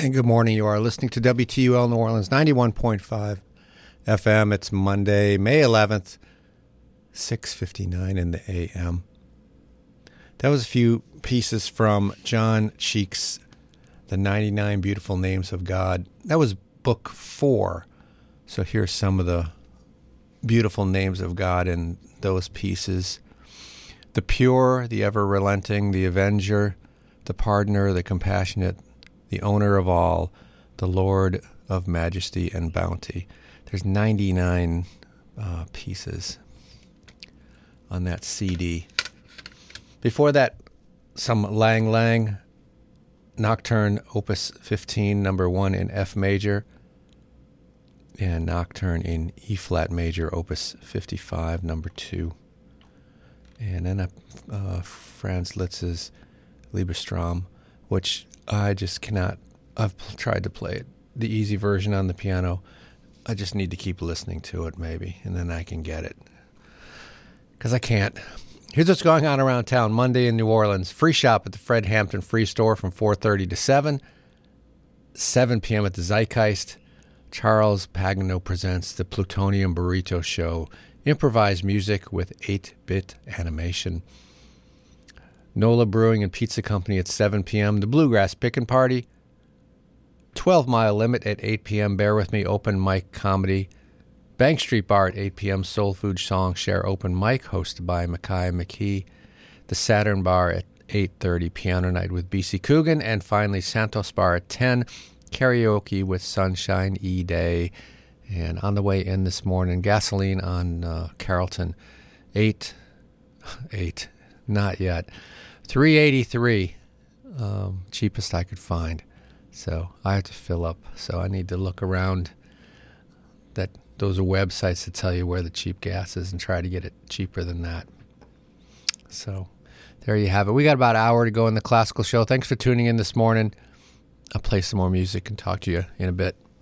And good morning. You are listening to WTUL New Orleans 91.5 FM. It's Monday, May 11th, 6:59 in the a.m. That was a few pieces from John Cheek's The 99 Beautiful Names of God. That was book 4. So here's some of the beautiful names of God in those pieces. The pure, the ever-relenting, the avenger, the pardoner, the compassionate, the owner of all, the Lord of majesty and bounty. There's 99 pieces on that CD. Before that, some Lang Lang, Nocturne Opus 15, number 1 in F major, and Nocturne in E flat major, Opus 55, number 2. And then Franz Liszt's Liebestraum, which I just cannot. I've tried to play it, the easy version on the piano. I just need to keep listening to it, maybe, and then I can get it. Because I can't. Here's what's going on around town. Monday in New Orleans. Free shop at the Fred Hampton Free Store from 4:30 to 7. 7 p.m. at the Zeitgeist. Charles Pagano presents the Plutonium Burrito Show. Improvised music with 8-bit animation. NOLA Brewing and Pizza Company at 7 p.m. The Bluegrass Pickin' Party. 12 Mile Limit at 8 p.m. Bear With Me open mic comedy. Bank Street Bar at 8 p.m. Soul Food Song Share open mic hosted by Mackay McKee. The Saturn Bar at 8:30 Piano Night with BC Coogan. And finally Santos Bar at 10 Karaoke with Sunshine E Day. And on the way in this morning, Gasoline on Carrollton. 8, not yet. $3.83, cheapest I could find. So I have to fill up. So I need to look around. Those are websites that tell you where the cheap gas is and try to get it cheaper than that. So there you have it. We got about an hour to go in the classical show. Thanks for tuning in this morning. I'll play some more music and talk to you in a bit.